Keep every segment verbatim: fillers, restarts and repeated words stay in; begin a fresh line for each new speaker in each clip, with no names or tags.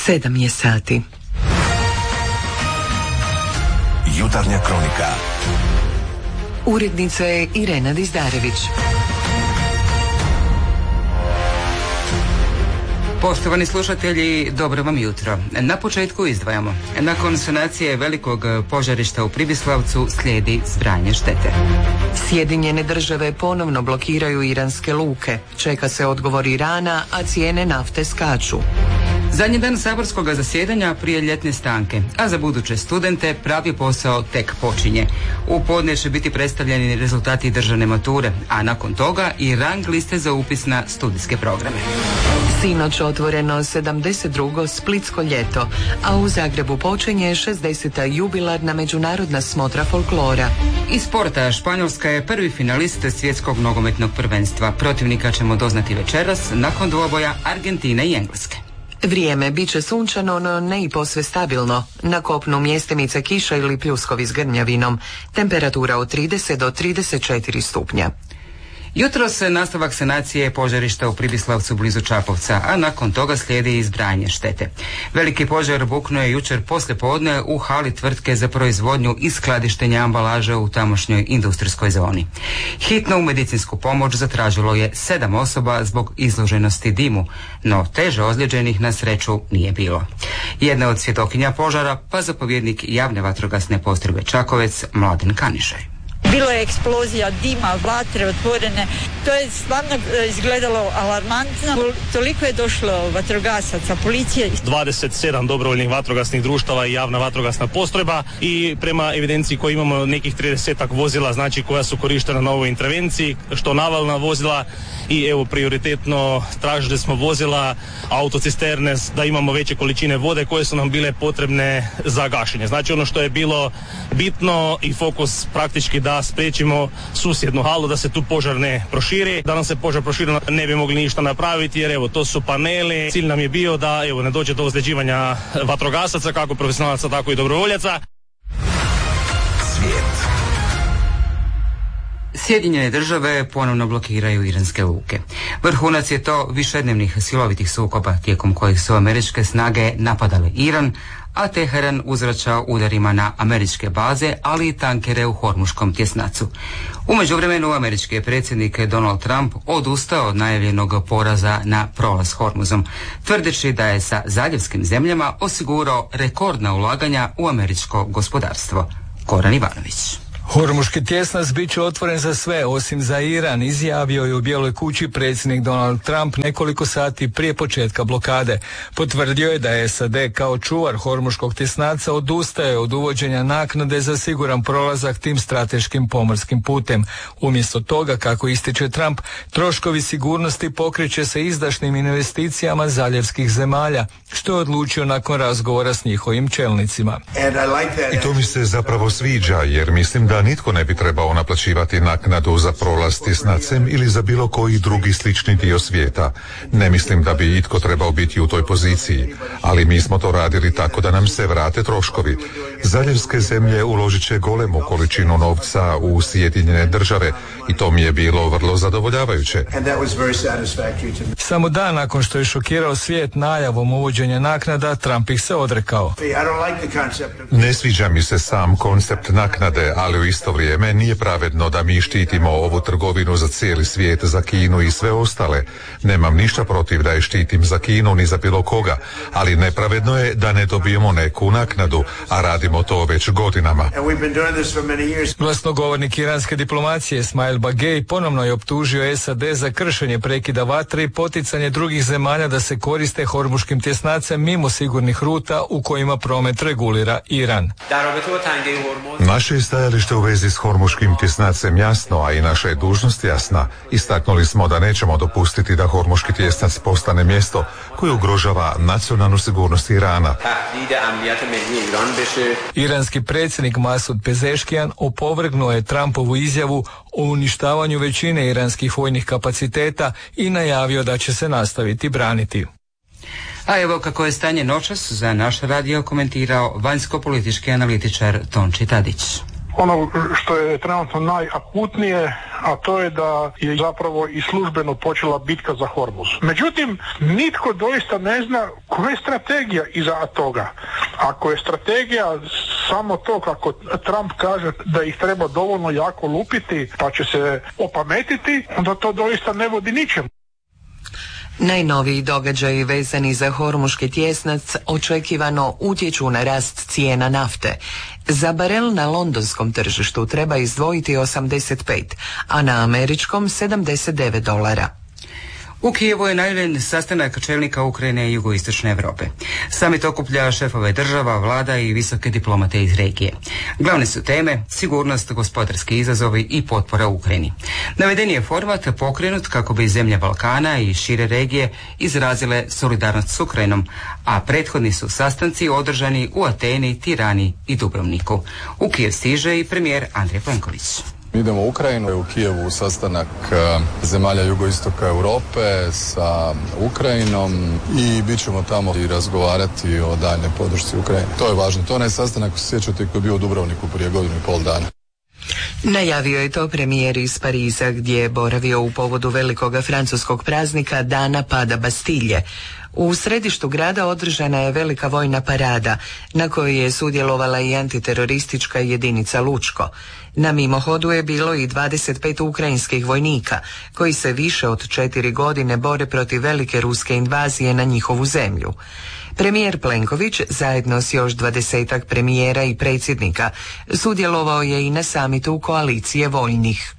Sedam je sati.
Jutarnja kronika.
Urednica je Irena Dizdarević.
Poštovani slušatelji, dobro vam jutro. Na početku izdvajamo. Nakon sanacije velikog požarišta u Pribislavcu slijedi zbrajanje štete.
Sjedinjene države ponovno blokiraju iranske luke. Čeka se odgovor Irana, a cijene nafte skaču.
Zadnji dan saborskog zasjedanja prije ljetne stanke, a za buduće studente pravi posao tek počinje. U podne će biti predstavljeni rezultati državne mature, a nakon toga i rang liste za upis na studijske programe.
Sinoć otvoreno sedamdeset drugo Splitsko ljeto, a u Zagrebu počinje šezdeseta jubilarna međunarodna smotra folklora.
Iz sporta, Španjolska je prvi finalist svjetskog nogometnog prvenstva. Protivnika ćemo doznati večeras nakon dvoboja Argentine i Engleske.
Vrijeme bit će sunčano, no ne i posve stabilno. Na kopnu mjestimice kiša ili pljuskovi s grmljavinom. Temperatura od trideset do trideset četiri stupnja.
Jutro se nastavak sanacije požarišta u Pribislavcu blizu Čakovca, a nakon toga slijedi izbrajanje štete. Veliki požar buknuo je jučer poslije podne u hali tvrtke za proizvodnju i skladištenje ambalaže u tamošnjoj industrijskoj zoni. Hitno u medicinsku pomoć zatražilo je sedam osoba zbog izloženosti dimu, no teže ozlijeđenih na sreću nije bilo. Jedna od svjedokinja požara, pa zapovjednik javne vatrogasne postrojbe Čakovec, Mladen Kanišaj.
Bilo je eksplozija dima, vatre otvorene. To je stvarno izgledalo alarmantno. Toliko je došlo vatrogasaca, policije.
dvadeset sedam dobrovoljnih vatrogasnih društava i javna vatrogasna postrojba i prema evidenciji koju imamo nekih tridesetak vozila, znači koja su korištena na ovoj intervenciji, što navalna vozila i evo prioritetno tražili smo vozila, autocisterne, da imamo veće količine vode koje su nam bile potrebne za gašenje. Znači ono što je bilo bitno i fokus praktički da spriječimo susjednu halu da se tu požar ne proširi. Da nam se požar proširi ne bi mogli ništa napraviti jer evo to su paneli. Cilj nam je bio da evo ne dođe do ozljeđivanja vatrogasaca, kako profesionalaca tako i dobrovoljaca.
Svijet.
Sjedinjene države ponovno blokiraju iranske luke. Vrhunac je to višednevnih silovitih sukoba tijekom kojih su američke snage napadale Iran, a Teheran uzvraćao udarima na američke baze, ali i tankere u Hormuškom tjesnacu. U međuvremenu američki je predsjednik Donald Trump odustao od najavljenog poraza na prolaz Hormuzom, tvrdeći da je sa zaljevskim zemljama osigurao rekordna ulaganja u američko gospodarstvo. Goran Ivanović.
Hormuški tjesnac bit će otvoren za sve, osim za Iran, izjavio je u Bijeloj kući predsjednik Donald Trump nekoliko sati prije početka blokade. Potvrdio je da je S A D kao čuvar Hormuškog tjesnaca odustaje od uvođenja naknade za siguran prolazak tim strateškim pomorskim putem. Umjesto toga, kako ističe Trump, troškovi sigurnosti pokreće se izdašnim investicijama zaljevskih zemalja, što je odlučio nakon razgovora s njihovim čelnicima.
I to mi se zapravo sviđa, jer mislim da da nitko ne bi trebao naplaćivati naknadu za prolaz tjesnacem ili za bilo koji drugi slični dio svijeta. Ne mislim da bi itko trebao biti u toj poziciji, ali mi smo to radili tako da nam se vrate troškovi. Zaljevske zemlje uložit će golemu količinu novca u Sjedinjene države i to mi je bilo vrlo zadovoljavajuće.
Samo dan nakon što je šokirao svijet najavom uvođenja naknada, Trump ih se odrekao.
Ne sviđa mi se sam koncept naknade, ali u isto vrijeme nije pravedno da mi štitimo ovu trgovinu za cijeli svijet, za Kinu i sve ostale. Nemam ništa protiv da je štitim za Kinu ni za bilo koga, ali nepravedno je da ne dobijemo neku naknadu, a radimo to već godinama.
Glasnogovornik iranske diplomacije Ismail Bagej ponovno je optužio S A D za kršenje prekida vatre i poticanje drugih zemalja da se koriste Hormuškim tjesnacem mimo sigurnih ruta u kojima promet regulira Iran.
Naše stajalište u vezi s Hormuškim tjesnacem jasno, a i naša je dužnost jasna. Istaknuli smo da nećemo dopustiti da Hormuški tjesnac postane mjesto koje ugrožava nacionalnu sigurnost Irana.
Iranski predsjednik Masud Pezeškijan opovrgnuo je Trumpovu izjavu o uništavanju većine iranskih vojnih kapaciteta i najavio da će se nastaviti braniti.
A evo kako je stanje noćas za naš radio komentirao vanjsko-politički analitičar Tonči Tadić.
ono što je trenutno najakutnije, a to je da je zapravo i službeno počela bitka za Hormuz. Međutim, nitko doista ne zna koja je strategija iza toga. Ako je strategija samo to kako Trump kaže da ih treba dovoljno jako lupiti pa će se opametiti, onda to doista ne vodi ničemu.
Najnoviji događaji vezani za Hormuški tjesnac očekivano utječu na rast cijena nafte. Za barel na londonskom tržištu treba izdvojiti osamdeset pet, a na američkom sedamdeset devet dolara.
U Kijevu je najavljen sastanak čelnika Ukrajine i jugoistočne Europe. Samit okuplja šefove država, vlada i visoke diplomate iz regije. Glavne su teme sigurnost, gospodarski izazovi i potpora Ukrajini. Navedeni je format pokrenut kako bi zemlje Balkana i šire regije izrazile solidarnost s Ukrajinom, a prethodni su sastanci održani u Ateni, Tirani i Dubrovniku. U Kijev stiže i premijer Andrej Plenković.
Idemo u Ukrajinu, u Kijevu sastanak zemalja jugoistoka Europe sa Ukrajinom i bit ćemo tamo i razgovarati o daljnjoj podršci Ukrajini. To je važno. To je onaj sastanak, ako se sjećate, koji je bio u Dubrovniku prije godinu i pol dana.
Najavio je to premijer iz Pariza gdje je boravio u povodu velikoga francuskog praznika Dana pada Bastilje. U središtu grada održana je velika vojna parada na kojoj je sudjelovala i antiteroristička jedinica Lučko. Na mimohodu je bilo i dvadeset pet ukrajinskih vojnika koji se više od četiri godine bore protiv velike ruske invazije na njihovu zemlju. Premijer Plenković zajedno s još dvadesetak premijera i predsjednika sudjelovao je i na samitu koalicije voljnih.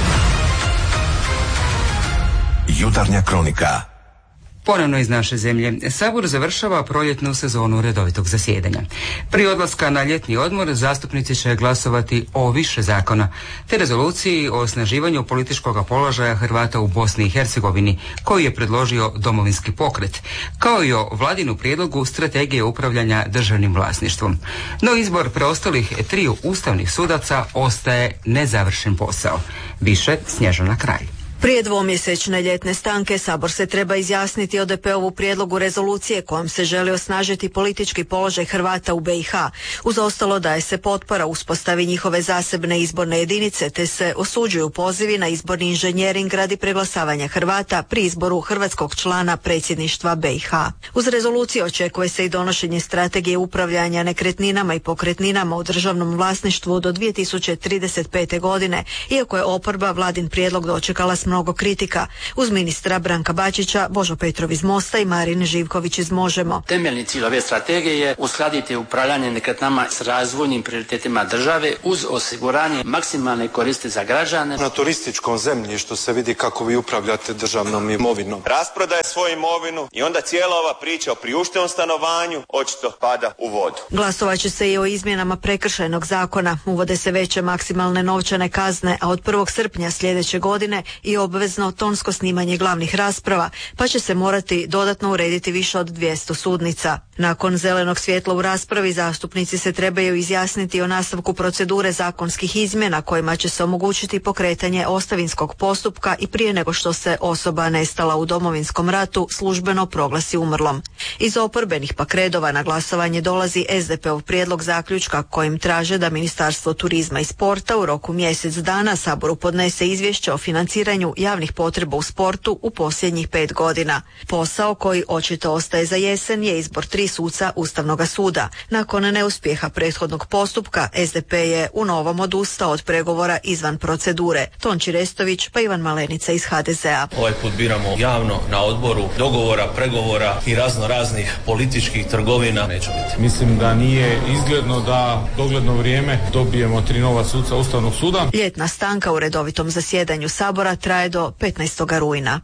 Jutarnja kronika.
Ponovno iz naše zemlje. Sabor završava proljetnu sezonu redovitog zasjedanja. Prije odlaska na ljetni odmor zastupnici će glasovati o više zakona, te rezoluciji o osnaživanju političkog položaja Hrvata u Bosni i Hercegovini, koji je predložio Domovinski pokret, kao i o vladinu prijedlogu strategije upravljanja državnim vlasništvom. No izbor preostalih triju ustavnih sudaca ostaje nezavršen posao. Više Snježana Kralj.
Prije dvomjesečne ljetne stanke Sabor se treba izjasniti o D P-ovu prijedlogu rezolucije kojom se želi osnažiti politički položaj Hrvata u B i H. Uz ostalo daje se potpora uspostavi njihove zasebne izborne jedinice, te se osuđuju pozivi na izborni inženjering radi preglasavanja Hrvata pri izboru hrvatskog člana predsjedništva B i H. Uz rezoluciju očekuje se i donošenje strategije upravljanja nekretninama i pokretninama u državnom vlasništvu do dvije tisuće trideset pete. godine, iako je oporba vladin prijedlog dočekala s mnogo kritika. Uz ministra Branka Bačića, Božo Petrov iz Mosta i Marin Živković iz Možemo.
Temeljni cilj ove strategije je uskladiti upravljanje nekretninama s razvojnim prioritetima države uz osiguranje maksimalne koristi za građane.
Na turističkom zemljištu se vidi kako vi upravljate državnom imovinom.
Rasprodaje svoju imovinu i onda cijela ova priča o priuštenom stanovanju očito pada u vodu.
Glasovat će se i o izmjenama prekršajnog zakona. Uvode se veće maksimalne novčane kazne, a od prvog srpnja sljedeće godine i obvezno tonsko snimanje glavnih rasprava, pa će se morati dodatno urediti više od dvjesto sudnica. Nakon zelenog svjetla u raspravi zastupnici se trebaju izjasniti o nastavku procedure zakonskih izmjena kojima će se omogućiti pokretanje ostavinskog postupka i prije nego što se osoba nestala u Domovinskom ratu službeno proglasi umrlom. Iz oporbenih pak redova na glasovanje dolazi S D P-ov prijedlog zaključka kojim traže da Ministarstvo turizma i sporta u roku mjesec dana Saboru podnese izvješće o financiranju javnih potreba u sportu u posljednjih pet godina. Posao koji očito ostaje za jesen je izbor tri suca Ustavnog suda. Nakon neuspjeha prethodnog postupka S D P je u novom odustao od pregovora izvan procedure. Tonči Restović pa Ivan Malenica iz H D Z-a.
Ovaj put biramo javno na odboru, dogovora, pregovora i razno raznih političkih trgovina neće biti.
Mislim da nije izgledno da dogledno vrijeme dobijemo tri nova suca Ustavnog suda.
Ljetna stanka u redovitom zasjedanju Sabora traje do petnaestog rujna.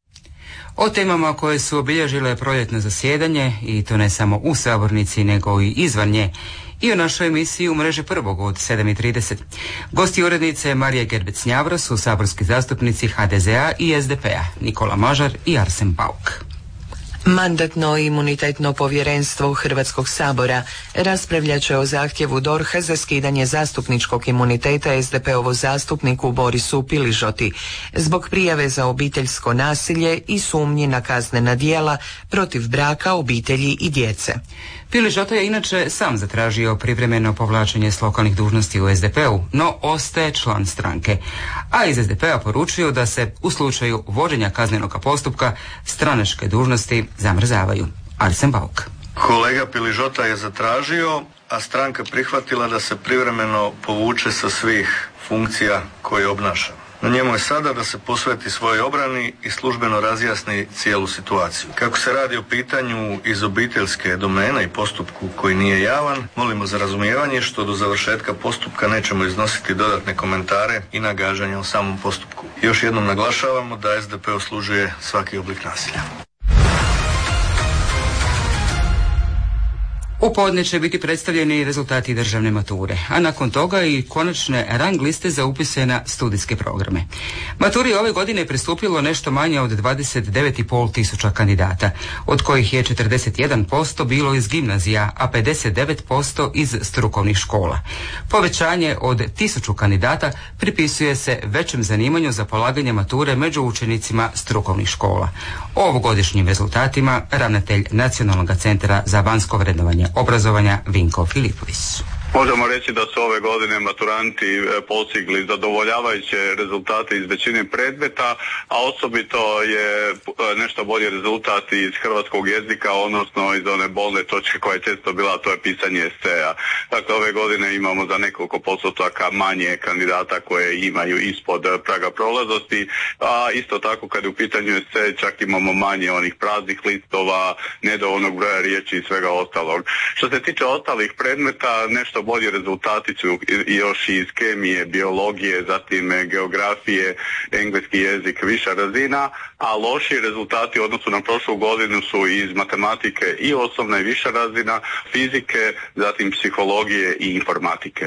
O temama koje su obilježile proljetno zasjedanje, i to ne samo u sabornici nego i izvan nje, i u našoj emisiji u mreži prvog od sedam i trideset. Gosti urednice Marije Gerbec-Njavro su saborski zastupnici H D Z-a i S D P-a, Nikola Mažar i Arsen Bauk.
Mandatno-imunitetno povjerenstvo Hrvatskog sabora raspravljat će o zahtjevu D O R H-a za skidanje zastupničkog imuniteta S D P-ovu zastupniku Borisu Piližoti zbog prijave za obiteljsko nasilje i sumnji na kaznena djela protiv braka, obitelji i djece.
Piližota je inače sam zatražio privremeno povlačenje s lokalnih dužnosti u es de pe u, no ostaje član stranke. A iz es de pe a poručio da se u slučaju vođenja kaznenog postupka stranačke dužnosti zamrzavaju. Arsen Bauk.
Kolega Piližota je zatražio, a stranka prihvatila da se privremeno povuče sa svih funkcija koje obnaša. Na njemu je sada da se posveti svojoj obrani i službeno razjasni cijelu situaciju. Kako se radi o pitanju iz obiteljske domene i postupku koji nije javan, molimo za razumijevanje što do završetka postupka nećemo iznositi dodatne komentare i nagađanja o samom postupku. Još jednom naglašavamo da es de pe oslužuje svaki oblik nasilja.
U podne će biti predstavljeni rezultati državne mature, a nakon toga i konačne rang liste za upise na studijske programe. Maturi ove godine pristupilo nešto manje od dvadeset devet i pol tisuća kandidata, od kojih je četrdeset jedan posto bilo iz gimnazija, a pedeset devet posto iz strukovnih škola. Povećanje od tisuću kandidata pripisuje se većem zanimanju za polaganje mature među učenicima strukovnih škola. O ovogodišnjim rezultatima ravnatelj Nacionalnog centra za vanjsko vrednovanje obrazovanja Vinko Filipović.
Možemo reći da su ove godine maturanti postigli zadovoljavajuće rezultate iz većine predmeta, a osobito je nešto bolji rezultat iz hrvatskog jezika, odnosno iz one bolne točke koja je često bila, to je pisanje eseja. Dakle, ove godine imamo za nekoliko postotaka manje kandidata koje imaju ispod praga prolaznosti, a isto tako kad je u pitanju esej čak imamo manje onih praznih listova, nedovoljnog broja riječi i svega ostalog. Što se tiče ostalih predmeta, nešto bolji rezultati su još iz kemije, biologije, zatim geografije, engleski jezik, viša razina, a loši rezultati u odnosu na prošlu godinu su iz matematike i osnovna i viša razina, fizike, zatim psihologije i informatike.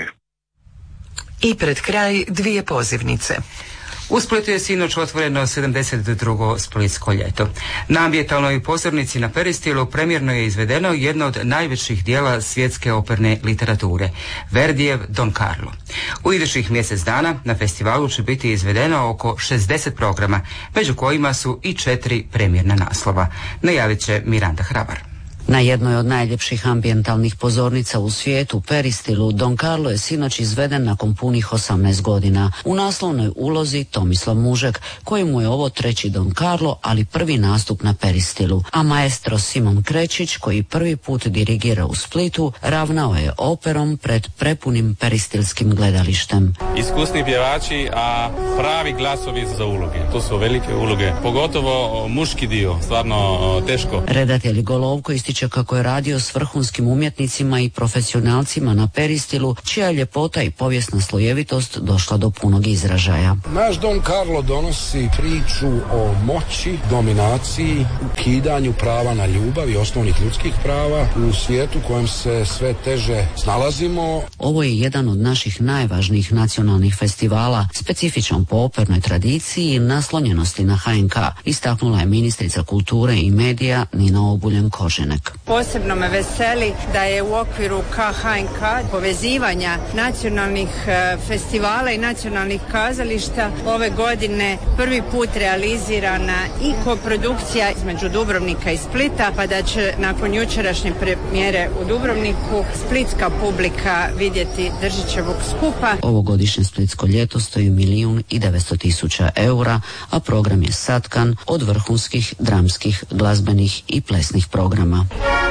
I pred kraj dvije pozivnice.
U Splitu je sinoć otvoreno sedamdeset drugo splitsko ljeto. Na ambijentalnoj pozornici na Peristilu premjerno je izvedeno jedno od najvećih dijela svjetske operne literature, Verdijev Don Carlo. U idućih mjesec dana na festivalu će biti izvedeno oko šezdeset programa, među kojima su i četiri premjerna naslova. Najavit će Miranda Hrabar.
Na jednoj od najljepših ambijentalnih pozornica u svijetu, Peristilu, Don Carlo je sinoć izveden nakon punih osamnaest godina. U naslovnoj ulozi Tomislav Mužek, kojemu je ovo treći Don Carlo, ali prvi nastup na Peristilu. A maestro Simon Krečić, koji prvi put dirigira u Splitu, ravnao je operom pred prepunim peristilskim gledalištem.
Iskusni pjevači, a pravi glasovi za uloge. To su velike uloge, pogotovo muški dio, stvarno teško.
Redatelj Golovko ističe kako je radio s vrhunskim umjetnicima i profesionalcima na Peristilu, čija ljepota i povijesna slojevitost došla do punog izražaja.
Naš Don Carlo donosi priču o moći, dominaciji, ukidanju prava na ljubav i osnovnih ljudskih prava u svijetu kojem se sve teže snalazimo.
Ovo je jedan od naših najvažnijih nacionalnih festivala, specifičan po opernoj tradiciji i naslonjenosti na ha en ka, istaknula je ministrica kulture i medija Nina Obuljen Koženek.
Posebno me veseli da je u okviru ka ha en ka povezivanja nacionalnih festivala i nacionalnih kazališta ove godine prvi put realizirana i koprodukcija između Dubrovnika i Splita, pa da će nakon jučerašnje premijere u Dubrovniku splitska publika vidjeti Držićevog skupa.
Ovogodišnje splitsko ljeto stoji milijun i devetsto tisuća eura, a program je satkan od vrhunskih dramskih, glazbenih i plesnih programa.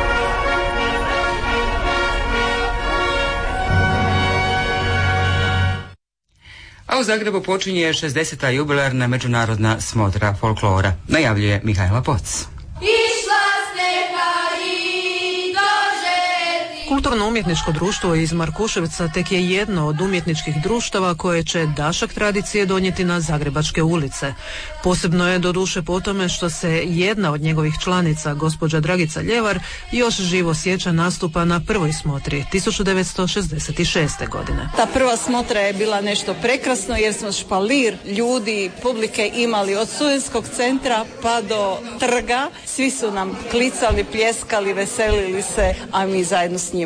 A u Zagrebu počinje šezdeseta jubilarna međunarodna smotra folklora, najavljuje Mihajla Poc.
Kulturno-umjetničko društvo iz Markuševca tek je jedno od umjetničkih društava koje će dašak tradicije donijeti na zagrebačke ulice. Posebno je doduše po tome što se jedna od njegovih članica, gospođa Dragica Ljevar, još živo sjeća nastupa na prvoj smotri tisuću devetsto šezdeset šeste. godine.
Ta prva smotra je bila nešto prekrasno jer smo špalir ljudi, publike imali od studentskog centra pa do trga. Svi su nam klicali, pljeskali, veselili se, a mi zajedno s njima.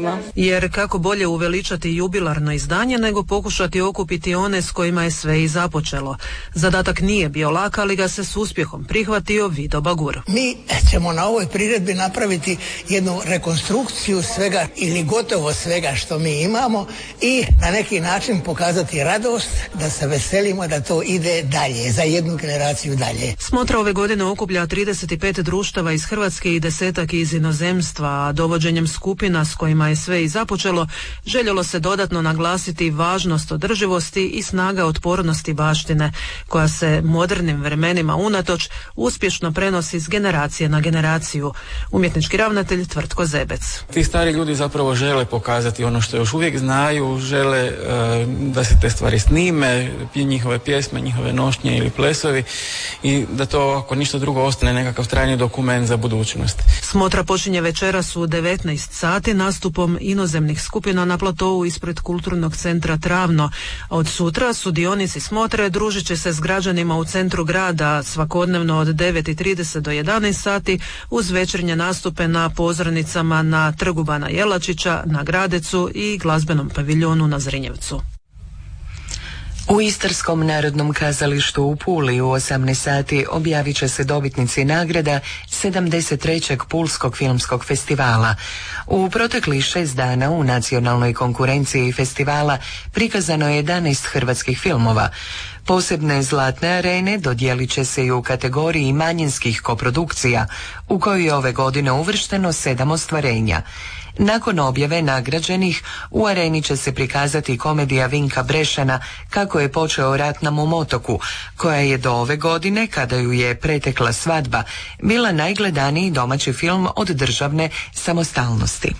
filmova.
Jer kako bolje uveličati jubilarno izdanje nego pokušati okupiti one s kojima je sve i započelo. Zadatak nije bio lak, ali ga se s uspjehom prihvatio Vido Bagur.
Mi ćemo na ovoj priredbi napraviti jednu rekonstrukciju svega ili gotovo svega što mi imamo i na neki način pokazati radost, da se veselimo da to ide dalje, za jednu generaciju dalje.
Smotra ove godine okuplja trideset pet društava iz Hrvatske i desetak iz inozemstva, a dovođenjem skupina s kojima je sve i započelo, željelo se dodatno naglasiti važnost održivosti i snaga otpornosti baštine, koja se modernim vremenima unatoč uspješno prenosi s generacije na generaciju. Umjetnički ravnatelj Tvrtko Zebec.
Ti stari ljudi zapravo žele pokazati ono što još uvijek znaju, žele uh, da se te stvari snime, njihove pjesme, njihove nošnje ili plesovi i da to ako ništa drugo ostane nekakav trajni dokument za budućnost.
Smotra počinje večeras u devetnaest sati nastupom inozemnih skupina na platovu ispred Kulturnog centra Travno. Od sutra sudionici smotre družit će se s građanima u centru grada svakodnevno od devet i trideset do jedanaest sati uz večernje nastupe na pozornicama na Trgu Bana Jelačića, na Gradecu i glazbenom paviljonu na Zrinjevcu.
U Istarskom narodnom kazalištu u Puli u osamnaest sati objavit će se dobitnici nagrada sedamdeset trećeg Pulskog filmskog festivala. U proteklih šest dana u nacionalnoj konkurenciji festivala prikazano je jedanaest hrvatskih filmova. Posebne zlatne arene dodijelit će se i u kategoriji manjinskih koprodukcija, u kojoj je ove godine uvršteno sedam ostvarenja. Nakon objave nagrađenih, u areni će se prikazati komedija Vinka Brešana Kako je počeo rat na mom otoku, koja je do ove godine, kada ju je pretekla svadba, bila najgledaniji domaći film od državne samostalnosti.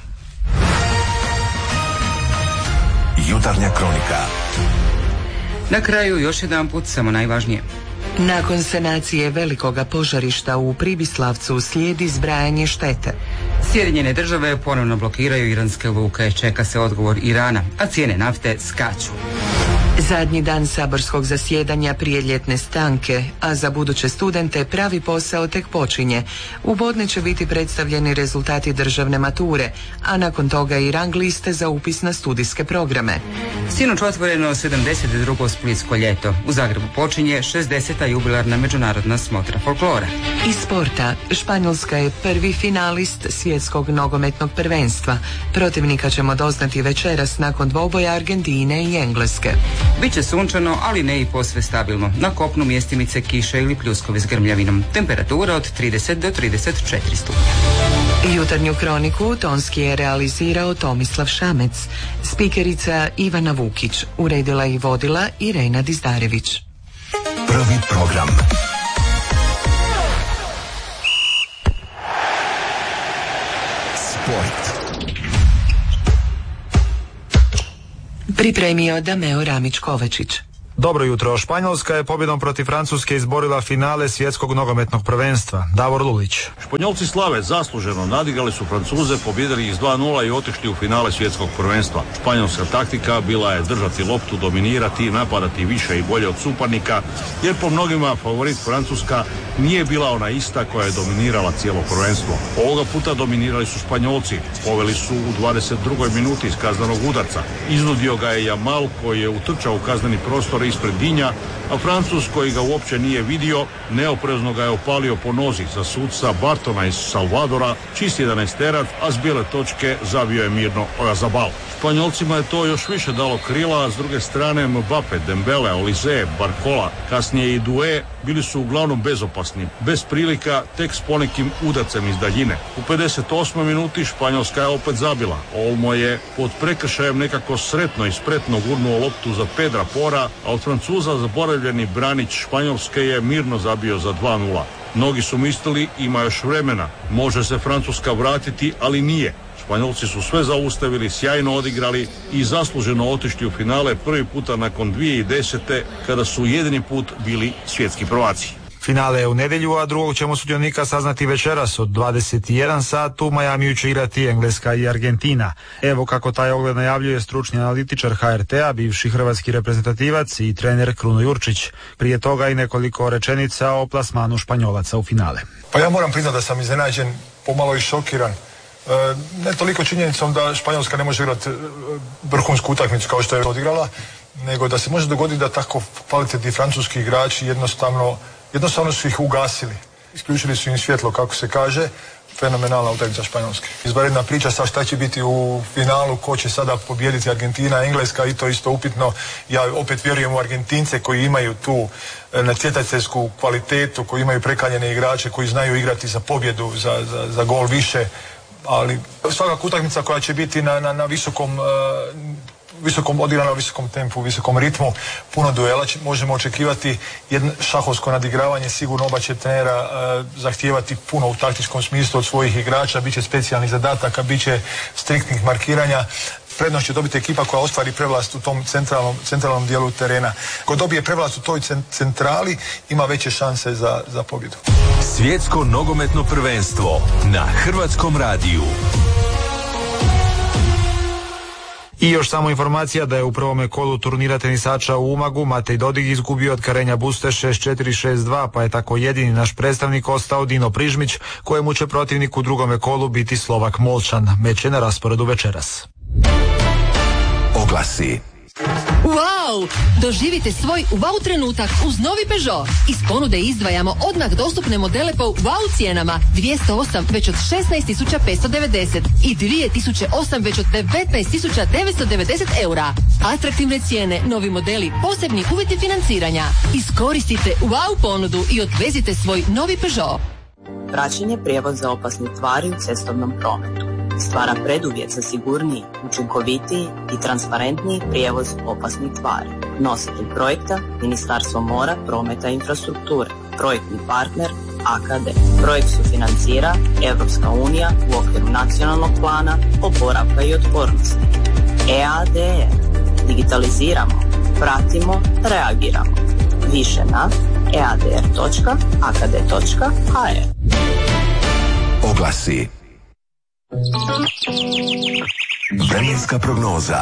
Jutarnja kronika.
Na kraju još jedan put samo najvažnije.
Nakon sanacije velikoga požarišta u Pribislavcu slijedi zbrajanje štete.
Sjedinjene države ponovno blokiraju iranske luke, čeka se odgovor Irana, a cijene nafte skaču.
Zadnji dan saborskog zasjedanja prije ljetne stanke, a za buduće studente pravi posao tek počinje. U podne će biti predstavljeni rezultati državne mature, a nakon toga i rang liste za upis na studijske programe.
Sinoć otvoreno sedamdeset drugo splitsko ljeto. U Zagrebu počinje šezdeseta jubilarna međunarodna smotra folklora.
Iz sporta, Španjolska je prvi finalist svjetskog nogometnog prvenstva. Protivnika ćemo doznati večeras nakon dvoboja Argentine i Engleske.
Biće sunčano, ali ne i posve stabilno. Na kopnu mjestimice kiše ili pljuskovi s grmljavinom. Temperatura od trideset do trideset četiri stupnja.
Jutarnju kroniku tonski je realizirao Tomislav Šamec. Spikerica Ivana Vukić. Uredila i vodila Irena Dizdarević.
Prvi program. Sport.
Pripremio Dameo Ramić-Kovačić.
Dobro jutro. Španjolska je pobjedom protiv Francuske izborila finale svjetskog nogometnog prvenstva. Davor Lulić.
Španjolci slave zasluženo nadigrali su Francuze, pobjedili ih s dva nula i otišli u finale svjetskog prvenstva. Španjolska taktika bila je držati loptu, dominirati, napadati više i bolje od suparnika, jer po mnogima favorit Francuska nije bila ona ista koja je dominirala cijelo prvenstvo. Ovoga puta dominirali su Španjolci. Poveli su u dvadeset drugoj minuti iz kaznenog udarca. Iznudio ga je Jamal koji je utrčao u kazneni prostor ispred Dinja, a Francuz koji ga uopće nije vidio, neoprezno ga je opalio po nozi za suca Bartona iz Salvadora, čist jedanaesterac, a s bijele točke zabio je mirno Oyarzabal. Španjolcima je to još više dalo krila, a s druge strane Mbappe, Dembele, Olise, Barcola, kasnije i Due, bili su uglavnom bezopasni, bez prilika, tek s ponekim udarcem iz daljine. U pedeset osmoj minuti Španjolska je opet zabila. Olmo je pod prekršajem nekako sretno i spretno gurnuo loptu za Pedra Pora, a od Francuza zaboravljeni branić Španjolske je mirno zabio za dva nula. Mnogi su mislili ima još vremena, može se Francuska vratiti, ali nije. Španjolci su sve zaustavili, sjajno odigrali i zasluženo otišli u finale prvi puta nakon dvije tisuće desete kada su jedini put bili svjetski prvaci.
Finale je u nedjelju, a drugog ćemo sudionika saznati večeras od dvadeset jedan sat. U Majamiju će igrati Engleska i Argentina. Evo kako taj ogled najavljuje stručni analitičar H R T-a, bivši hrvatski reprezentativac i trener Kruno Jurčić. Prije toga i nekoliko rečenica o plasmanu Španjolaca u finale.
Pa ja moram priznati da sam iznenađen, pomalo i šokiran
Ne toliko činjenicom da Španjolska ne može igrati vrhunsku utakmicu kao što je odigrala, nego da se može dogoditi da tako kvalitetni francuski igrači jednostavno, jednostavno su ih ugasili. Isključili su im svjetlo, kako se kaže. Fenomenalna utakmica Španjolske. Izvanredna priča sa šta će biti u finalu, ko će sada pobijediti, Argentina, Engleska, i to isto upitno. Ja opet vjerujem u Argentince koji imaju tu natjecateljsku kvalitetu, koji imaju prekaljene igrače, koji znaju igrati za pobjedu, za, za, za gol više, ali svakako utakmica koja će biti na, na, na visokom uh, visokom odigrano, visokom tempu, visokom ritmu, puno duela možemo očekivati, jedno šahovsko nadigravanje, sigurno oba će trenera uh, zahtijevati puno u taktičkom smislu od svojih igrača, bit će specijalnih zadataka, bit će striktnih markiranja. Prednost će dobiti ekipa koja ostvari prevlast u tom centralnom, centralnom dijelu terena. Ko dobije prevlast u toj centrali, ima veće šanse za, za pobjedu.
Svjetsko nogometno prvenstvo na Hrvatskom radiju.
I još samo informacija da je u prvome kolu turnira tenisača u Umagu Matej Dodig izgubio od Karenja Buste šest četiri šest dva, pa je tako jedini naš predstavnik ostao Dino Prižmić, kojemu će protivnik u drugome kolu biti Slovak Molčan. Meč je na rasporedu večeras.
Oglasi.
Wow! Doživite svoj wow trenutak uz novi Peugeot. Iz ponude izdvajamo odmah dostupne modele po wow cijenama dvjesto osam već od šesnaest tisuća petsto devedeset i dvije tisuće osam već od devetnaest tisuća devetsto devedeset eura. Atraktivne cijene, novi modeli, posebni uvjeti financiranja. Iskoristite wow ponudu i odvezite svoj novi Peugeot.
Praćenje prijevoza opasnih tvari u cestovnom prometu stvara preduvjet za sigurniji, učinkovitiji i transparentniji prijevoz opasnih tvari. Nositelj projekta Ministarstvo mora, prometa i infrastrukture. Projektni partner A K D. Projekt sufinancira Europska unija u okviru nacionalnog plana oporavka i otpornosti. E A D R. Digitaliziramo, pratimo, reagiramo. Više na e a d r točka a k d točka h r.
Oglasi. Vremenska prognoza.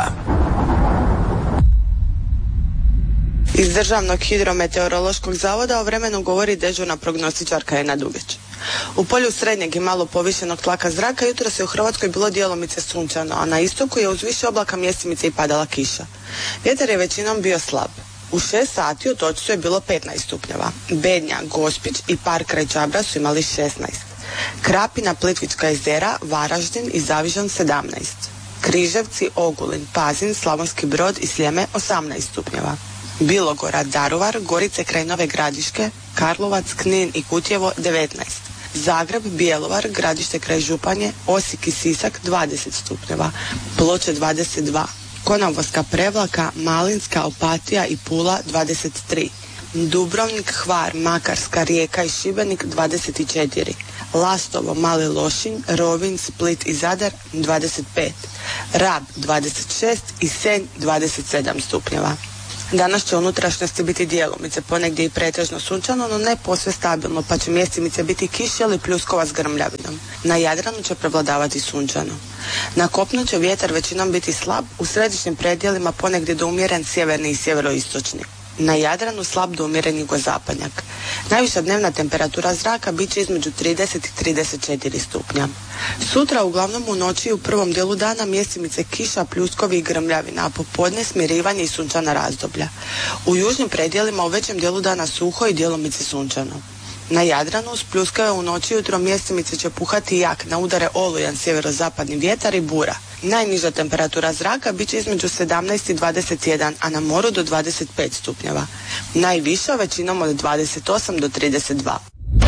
Iz Državnog hidrometeorološkog zavoda o vremenu govori dežurna prognostičarka Ena Dugić. U polju srednjeg i malo povišenog tlaka zraka jutros je u Hrvatskoj bilo djelomice sunčano, a na istoku je uz više oblaka mjestimice i padala kiša. Vjetar je većinom bio slab. U šest sati u Točcu je bilo petnaest stupnjeva. Bednja, Gospić i park kraj Čabra su imali šesnaest. Krapina, Plitvička jezera, Varaždin i Zavižan sedamnaest. Križevci, Ogulin, Pazin, Slavonski Brod i Sljeme osamnaest stupnjeva. Bilogora, Daruvar, Gorice kraj Nove Gradiške, Karlovac, Knin i Kutjevo devetnaest. Zagreb, Bjelovar, Gradište kraj Županje, Osijek i Sisak dvadeset stupnjeva. Ploče dvadeset dva. Konavolska, Prevlaka, Malinska, Opatija i Pula dvadeset tri. Dubrovnik, Hvar, Makarska, Rijeka i Šibenik dvadeset četiri. Lastovo, Mali Lošinj, Rovinj, Split i Zadar dvadeset pet. Rab dvadeset šest i Senj dvadeset sedam stupnjeva. Danas će unutrašnjosti biti djelomice, ponegdje i pretežno sunčano, no ne posve stabilno, pa će mjestimice biti kiše ili pljuskova s grmljavinom. Na Jadranu će prevladavati sunčano. Na kopnu će vjetar većinom biti slab, u središnjim predjelima ponegdje do umjeren sjeverni i sjeveroistočni. Na Jadranu slab do umjeren jugozapadnjak. Najviša dnevna temperatura zraka bit će između trideset i trideset četiri stupnja. Sutra uglavnom u noći i u prvom dijelu dana mjestimice kiša, pljuskovi i grmljavina, a popodne smirivanje i sunčana razdoblja. U južnim predjelima u većem dijelu dana suho i djelomice sunčano. Na Jadranu uz pljuskave u noći i jutro mjestimice će puhati jak, na udare olujan sjeverozapadni vjetar i bura. Najniža temperatura zraka bit će između sedamnaest i dvadeset jedan, a na moru do dvadeset pet stupnjeva. Najviša većinom od dvadeset osam do trideset dva.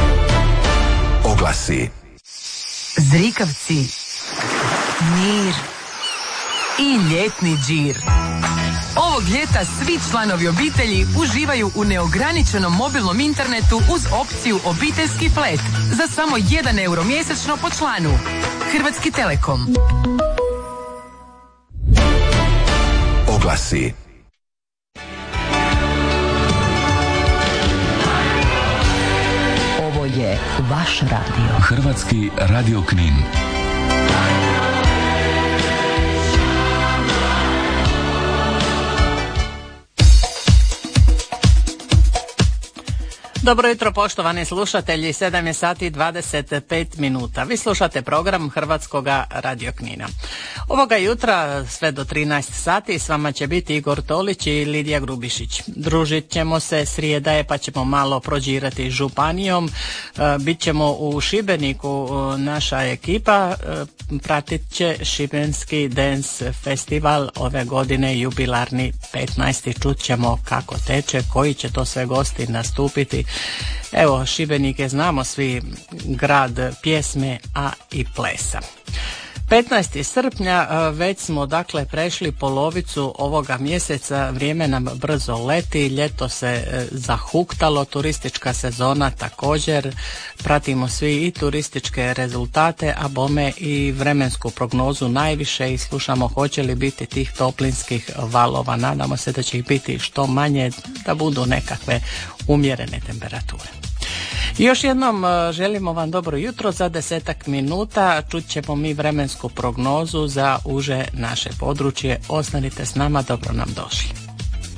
Oglasi.
Zrikavci, mir i ljetni džir. Ovog ljeta svi članovi obitelji uživaju u neograničenom mobilnom internetu uz opciju obiteljski flat za samo jedan euro mjesečno po članu. Hrvatski Telekom.
Oglasi.
Ovo je vaš radio.
Hrvatski radio Knin.
Dobro jutro poštovani slušatelji, sedam je sati i dvadeset pet minuta. Vi slušate program Hrvatskoga radio Knina. Ovoga jutra sve do trinaest sati s vama će biti Igor Tolić i Lidija Grubišić. Družit ćemo se, srijeda je pa ćemo malo prođirati županijom. Bit ćemo u Šibeniku, naša ekipa pratit će Šibenski dance festival ove godine, jubilarni petnaesti. Čut ćemo kako teče, koji će to sve gosti nastupiti. Evo, Šibenik je, znamo svi, grad pjesme, a i plesa. petnaestog srpnja već smo dakle prešli polovicu ovoga mjeseca, vrijeme nam brzo leti, ljeto se zahuktalo, turistička sezona također, pratimo svi i turističke rezultate, a bome i vremensku prognozu najviše i slušamo hoće li biti tih toplinskih valova. Nadamo se da će ih biti što manje, da budu nekakve umjerene temperature. Još jednom želimo vam dobro jutro. Za desetak minuta čut ćemo mi vremensku prognozu za uže naše područje. Ostanite s nama, dobro nam došli.